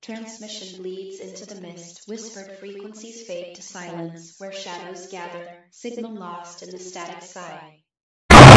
Transmission bleeds into the mist, whispered frequencies fade to silence, where shadows gather, signal lost in the static sky.